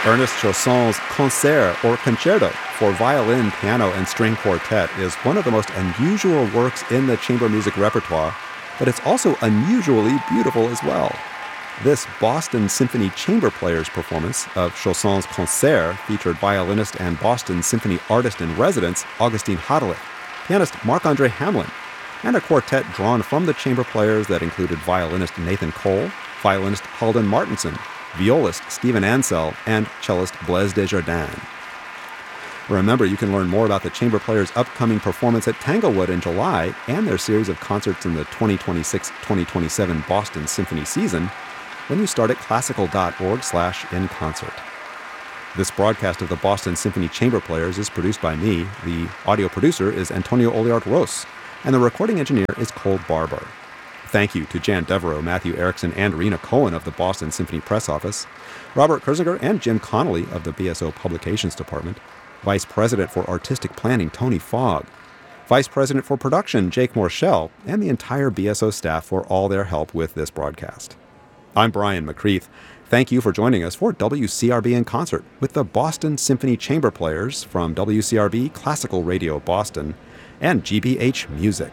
Ernest Chausson's Concert or Concerto for violin, piano, and string quartet is one of the most unusual works in the chamber music repertoire, but it's also unusually beautiful as well. This Boston Symphony Chamber Players performance of Chausson's Concert featured violinist and Boston Symphony artist-in-residence Augustine Harlech, pianist Marc-Andre Hamelin, and a quartet drawn from the chamber players that included violinist Nathan Cole, violinist Halden Martinson, violist Stephen Ansell, and cellist Blaise Desjardins. Remember, you can learn more about the chamber players' upcoming performance at Tanglewood in July and their series of concerts in the 2026-2027 Boston Symphony season when you start at classical.org/inconcert. This broadcast of the Boston Symphony Chamber Players is produced by me. The audio producer is Antonio Oliart-Ros, and the recording engineer is Cole Barber. Thank you to Jan Devereaux, Matthew Erickson, and Rena Cohen of the Boston Symphony Press Office, Robert Kurzinger and Jim Connolly of the BSO Publications Department, Vice President for Artistic Planning Tony Fogg, Vice President for Production Jake Morshell, and the entire BSO staff for all their help with this broadcast. I'm Brian McCreath. Thank you for joining us for WCRB in Concert with the Boston Symphony Chamber Players from WCRB Classical Radio Boston and GBH Music.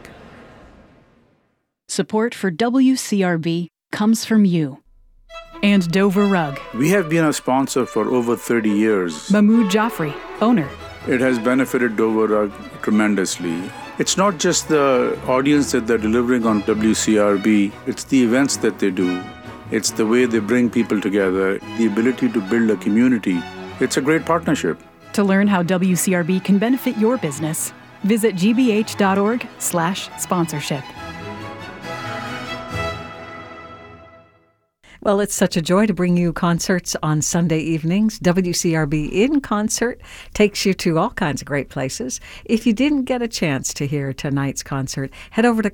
Support for WCRB comes from you. And Dover Rug. We have been a sponsor for over 30 years. Mahmoud Jaffrey, owner. It has benefited Dover Rug tremendously. It's not just the audience that they're delivering on WCRB, it's the events that they do. It's the way they bring people together, the ability to build a community. It's a great partnership. To learn how WCRB can benefit your business, visit gbh.org/sponsorship. Well, it's such a joy to bring you concerts on Sunday evenings. WCRB in Concert takes you to all kinds of great places. If you didn't get a chance to hear tonight's concert, head over to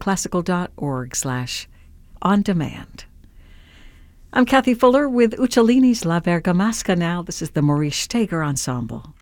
classical.org/on-demand. I'm Kathy Fuller with Uccellini's La Bergamasca now. This is the Maurice Steger Ensemble.